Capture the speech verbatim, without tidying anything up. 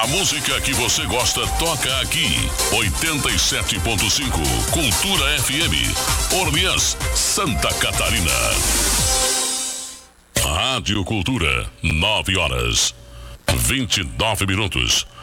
A música que você gosta toca aqui. oitenta e sete ponto cinco Cultura F M. Orleans, Santa Catarina. Rádio Cultura, nove horas, vinte e nove minutos.